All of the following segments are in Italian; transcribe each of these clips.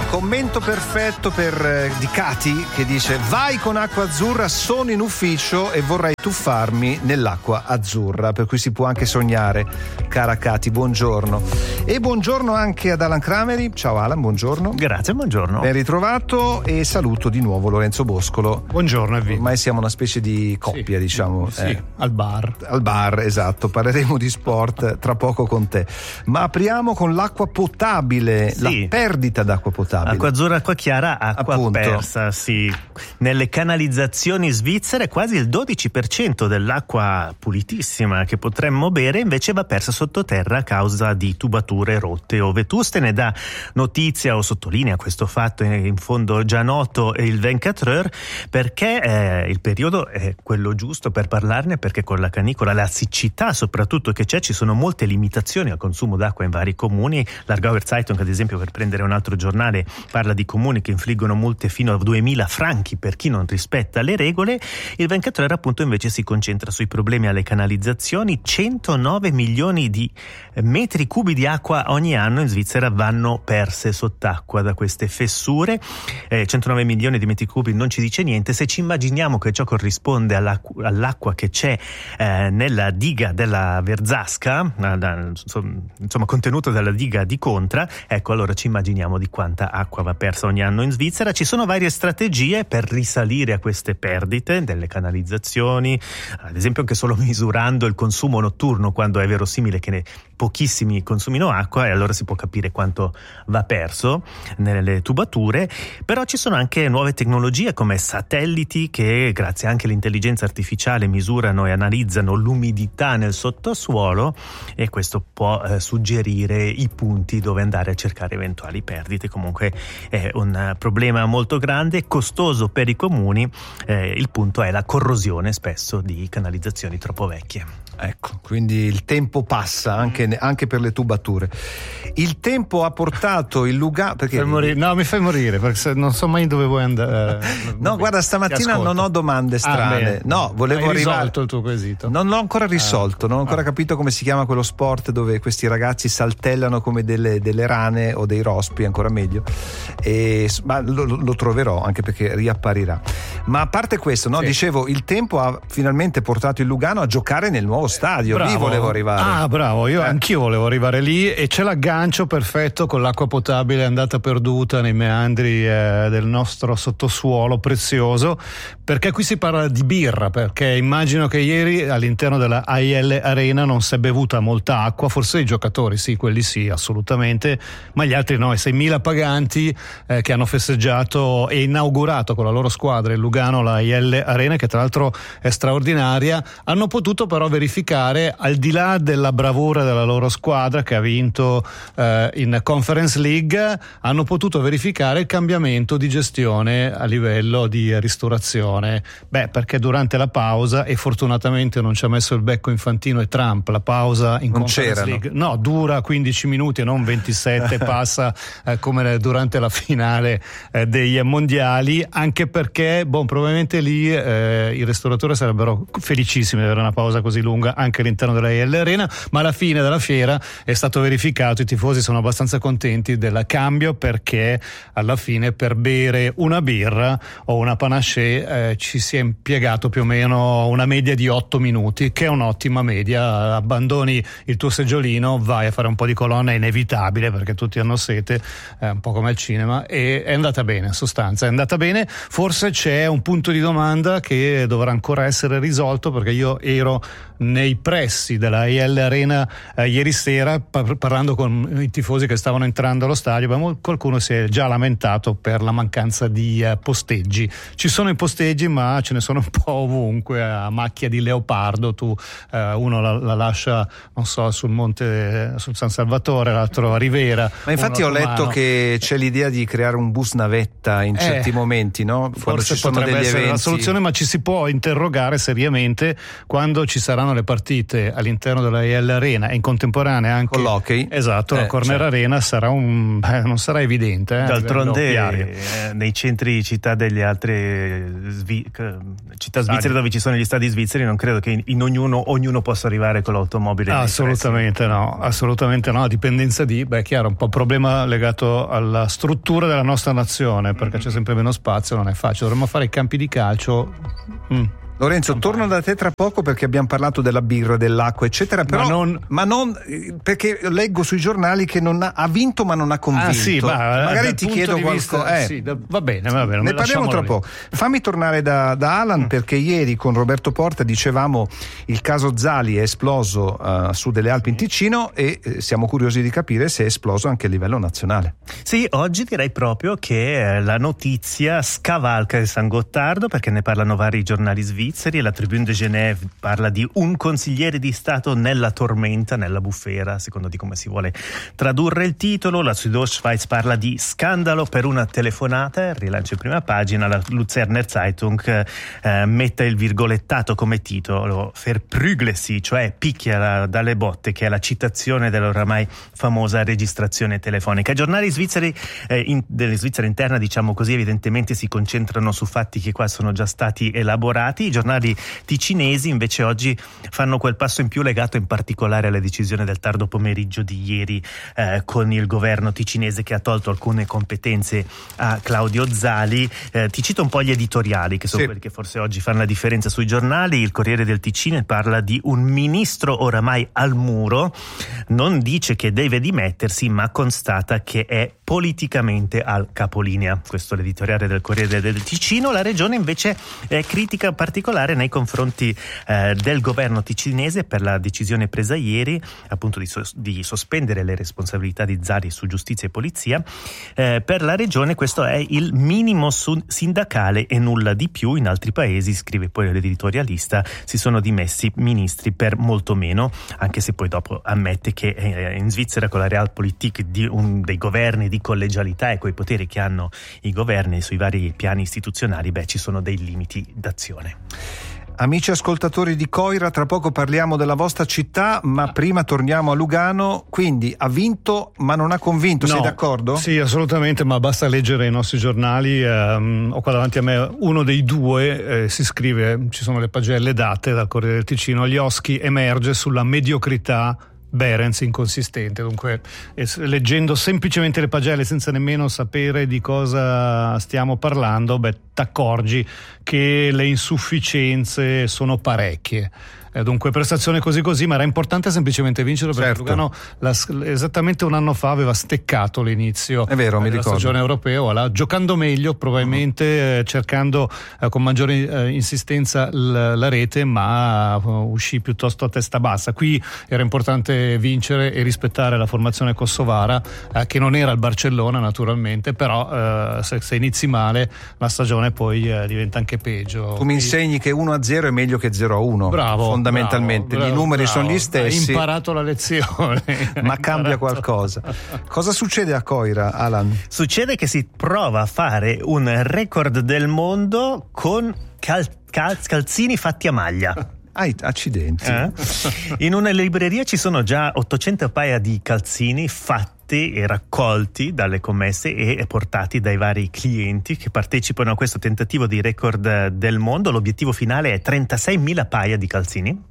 Commento perfetto di Cati, che dice: vai con acqua azzurra, sono in ufficio e vorrei tuffarmi nell'acqua azzurra, per cui si può anche sognare, cara Cati, buongiorno. E buongiorno anche ad Alan Crameri. Ciao Alan, buongiorno. Grazie, buongiorno. Ben ritrovato, e saluto di nuovo Lorenzo Boscolo. Buongiorno, Evviva. Ormai siamo una specie di coppia, sì, diciamo. Sì, al bar. Al bar, esatto, parleremo di sport tra poco con te. Ma apriamo con l'acqua potabile, sì. La perdita d'acqua potabile. Acqua azzurra, acqua chiara, acqua Appunto. persa, sì. Nelle canalizzazioni svizzere quasi il 12% dell'acqua pulitissima che potremmo bere invece va persa sottoterra a causa di tubature rotte o vetuste. Ne dà notizia o sottolinea questo fatto in fondo già noto il 24 Heures, perché il periodo è quello giusto per parlarne, perché con la canicola, la siccità soprattutto che c'è, ci sono molte limitazioni al consumo d'acqua in vari comuni. L'Aargauer Zeitung, ad esempio, per prendere un altro giornale, parla di comuni che infliggono multe fino a 2000 franchi per chi non rispetta le regole. Il 24 Heures appunto invece si concentra sui problemi alle canalizzazioni. 109 milioni di metri cubi di acqua ogni anno in Svizzera vanno perse sott'acqua da queste fessure. 109 milioni di metri cubi non ci dice niente. Se ci immaginiamo che ciò corrisponde all'acqua che c'è nella diga della Verzasca, insomma contenuto dalla diga di Contra, ecco, allora ci immaginiamo di quanta acqua va persa ogni anno in Svizzera. Ci sono varie strategie per risalire a queste perdite delle canalizzazioni, ad esempio anche solo misurando il consumo notturno, quando è verosimile che pochissimi consumino acqua, e allora si può capire quanto va perso nelle tubature. Però ci sono anche nuove tecnologie come satelliti che, grazie anche all'intelligenza artificiale, misurano e analizzano l'umidità nel sottosuolo, e questo può suggerire i punti dove andare a cercare eventuali perdite. Comunque è un problema molto grande, costoso per i comuni. Il punto è la corrosione spesso di canalizzazioni troppo vecchie. Ecco, quindi il tempo passa anche per le tubature. Il tempo ha portato il Lugano, perché No, mi fai morire, perché non so mai dove vuoi andare. No, guarda, stamattina non ho domande strane. No, volevo Hai arrivare. risolto il tuo quesito? Non l'ho ancora risolto, non ho ancora capito come si chiama quello sport dove questi ragazzi saltellano come delle rane o dei rospi, ancora meglio. Ma lo troverò, anche perché riapparirà. Ma a parte questo, no, sì. Dicevo, il tempo ha finalmente portato il Lugano a giocare nel nuovo stadio. Bravo. Lì volevo arrivare. Ah, bravo, anch'io volevo arrivare lì, e c'è l'aggancio perfetto con l'acqua potabile andata perduta nei meandri del nostro sottosuolo prezioso, perché qui si parla di birra, perché immagino che ieri all'interno della AIL Arena non si è bevuta molta acqua, forse i giocatori sì, quelli sì, assolutamente, ma gli altri no. I 6.000 paganti che hanno festeggiato e inaugurato con la loro squadra il Lugano la AIL Arena, che tra l'altro è straordinaria, hanno potuto però verificare, al di là della bravura della loro squadra che ha vinto in Conference League, hanno potuto verificare il cambiamento di gestione a livello di ristorazione. Perché durante la pausa, e fortunatamente non ci ha messo il becco Infantino e Trump, la pausa in non Conference c'erano. League dura 15 minuti e non 27, passa come durante la finale dei mondiali, anche perché probabilmente lì i ristoratori sarebbero felicissimi di avere una pausa così lunga anche all'interno della AIL Arena, ma alla fine della fiera è stato verificato, i tifosi sono abbastanza contenti del cambio, perché alla fine per bere una birra o una panaché ci si è impiegato più o meno una media di 8 minuti, che è un'ottima media. Abbandoni il tuo seggiolino, vai a fare un po' di colonna, è inevitabile perché tutti hanno sete, un po' come al cinema, e è andata bene, in sostanza è andata bene. Forse c'è un punto di domanda che dovrà ancora essere risolto, perché io ero nei pressi della AIL Arena ieri sera parlando con i tifosi che stavano entrando allo stadio. Qualcuno si è già lamentato per la mancanza di posteggi. Ci sono i posteggi, ma ce ne sono un po' ovunque, a macchia di leopardo. Uno la lascia, non so, sul monte, sul San Salvatore, l'altro a Rivera. Ma infatti ho letto che c'è l'idea di creare un bus navetta in certi momenti, no? Quando Forse ci sono potrebbe degli essere eventi. la soluzione, ma ci si può interrogare seriamente quando ci saranno le le partite all'interno della EL Arena e in contemporanea anche con l'hockey, esatto, la Corner Arena sarà non sarà evidente. D'altronde nei centri città delle altre città svizzere dove ci sono gli stadi svizzeri, non credo che in ognuno possa arrivare con l'automobile. Assolutamente no, a dipendenza di, chiaro, un po' problema legato alla struttura della nostra nazione, perché c'è sempre meno spazio, non è facile, dovremmo fare i campi di calcio. Lorenzo, torno da te tra poco perché abbiamo parlato della birra, dell'acqua, eccetera, però ma non perché leggo sui giornali che ha vinto ma non ha convinto. Magari ti chiedo qualcosa. Va bene. Ne parliamo tra poco. Fammi tornare da Alan, perché ieri con Roberto Porta dicevamo il caso Zali è esploso a sud delle Alpi in Ticino e siamo curiosi di capire se è esploso anche a livello nazionale. Sì, oggi direi proprio che la notizia scavalca il San Gottardo, perché ne parlano vari giornali svizzeri. La Tribune de Genève parla di un consigliere di Stato nella tormenta, nella bufera, secondo di come si vuole tradurre il titolo. La Südostschweiz parla di scandalo per una telefonata, rilancia in prima pagina. La Luzerner Zeitung mette il virgolettato come titolo, Verprügle, cioè picchia dalle botte, che è la citazione dell'oramai famosa registrazione telefonica. I giornali svizzeri delle Svizzera interna, diciamo così, evidentemente si concentrano su fatti che qua sono già stati elaborati. I giornali ticinesi invece oggi fanno quel passo in più legato in particolare alla decisione del tardo pomeriggio di ieri con il governo ticinese che ha tolto alcune competenze a Claudio Zali. Ti cito un po' gli editoriali, che sono quelli che forse oggi fanno la differenza sui giornali. Il Corriere del Ticino parla di un ministro oramai al muro, non dice che deve dimettersi ma constata che è politicamente al capolinea. Questo è l'editoriale del Corriere del Ticino. La Regione invece critica particolare nei confronti del governo ticinese per la decisione presa ieri, appunto di sospendere le responsabilità di Zali su giustizia e polizia. Per la regione questo è il minimo sindacale e nulla di più. In altri paesi, scrive poi l'editorialista, si sono dimessi ministri per molto meno, anche se poi dopo ammette che in Svizzera con la Realpolitik dei governi di collegialità e coi poteri che hanno i governi sui vari piani istituzionali, ci sono dei limiti d'azione. Amici ascoltatori di Coira, tra poco parliamo della vostra città, ma prima torniamo a Lugano. Quindi ha vinto ma non ha convinto, sei d'accordo? Sì, assolutamente, ma basta leggere i nostri giornali. Ho qua davanti a me uno dei due, si scrive, ci sono le pagelle date dal Corriere del Ticino: Lioschi emerge sulla mediocrità, Behrens inconsistente. Dunque, leggendo semplicemente le pagelle senza nemmeno sapere di cosa stiamo parlando, t'accorgi che le insufficienze sono parecchie. Dunque prestazione così, ma era importante semplicemente vincere, perché Lugano esattamente un anno fa aveva steccato l'inizio della stagione europea, giocando meglio probabilmente, cercando con maggiore insistenza la rete, ma uscì piuttosto a testa bassa. Qui era importante vincere e rispettare la formazione kosovara, che non era il Barcellona naturalmente, però se inizi male la stagione poi diventa anche peggio. Tu mi insegni che 1-0 è meglio che 0-1. Bravo. Fondamentalmente i numeri sono gli stessi. Hai imparato la lezione. Ma cambia qualcosa. Cosa succede a Coira, Alan? Succede che si prova a fare un record del mondo con calzini fatti a maglia. Accidenti. In una libreria ci sono già 800 paia di calzini fatti e raccolti dalle commesse e portati dai vari clienti che partecipano a questo tentativo di record del mondo. L'obiettivo finale è 36.000 paia di calzini.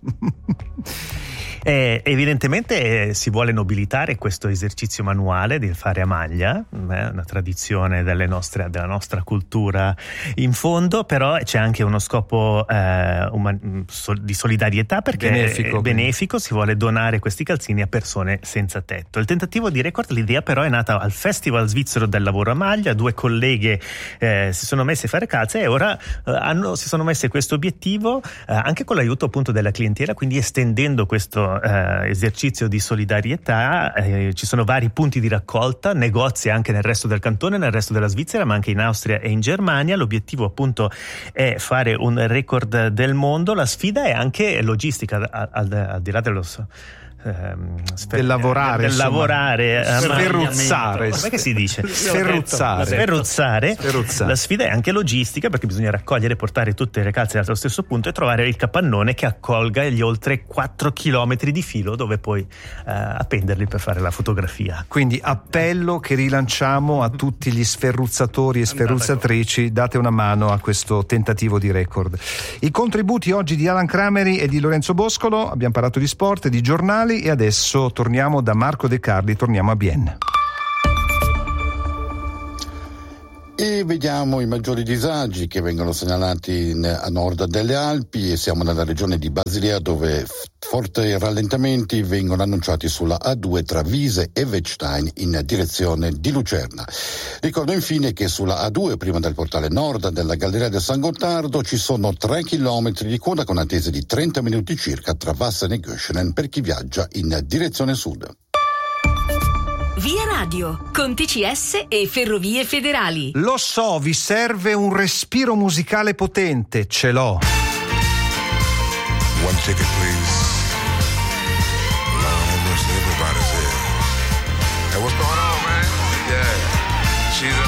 Evidentemente si vuole nobilitare questo esercizio manuale di fare a maglia, una tradizione della nostra cultura in fondo, però c'è anche uno scopo di solidarietà, perché benefico, si vuole donare questi calzini a persone senza tetto. Il tentativo di record, l'idea però è nata al Festival Svizzero del Lavoro a Maglia. Due colleghe si sono messe a fare calze e ora si sono messe questo obiettivo anche con l'aiuto appunto della clientela, quindi estendendo questo esercizio di solidarietà. Ci sono vari punti di raccolta, negozi anche nel resto del cantone, nel resto della Svizzera, ma anche in Austria e in Germania. L'obiettivo appunto è fare un record del mondo. La sfida è anche logistica, al di là del lavorare, sferruzzare. Com'è che si dice? Sferruzzare. La sfida è anche logistica, perché bisogna raccogliere e portare tutte le calze allo stesso punto e trovare il capannone che accolga gli oltre 4 chilometri di filo dove poi appenderli per fare la fotografia. Quindi appello che rilanciamo a tutti gli sferruzzatori e sferruzzatrici: date una mano a questo tentativo di record. I contributi oggi di Alan Crameri e di Lorenzo Boscolo. Abbiamo parlato di sport e di giornali, e adesso torniamo da Marco De Carli, torniamo a Bienne. E vediamo i maggiori disagi che vengono segnalati a nord delle Alpi, e siamo nella regione di Basilea, dove forti rallentamenti vengono annunciati sulla A2 tra Wiese e Wettstein in direzione di Lucerna. Ricordo infine che sulla A2, prima del portale nord della Galleria del San Gottardo, ci sono 3 chilometri di coda con attese di 30 minuti circa tra Wassen e Göschenen per chi viaggia in direzione sud. Via Radio, con TCS e Ferrovie Federali. Lo so, vi serve un respiro musicale potente, ce l'ho. One ticket, please. Lord have mercy, everybody's here. Hey, what's going on, man? Yeah, she's in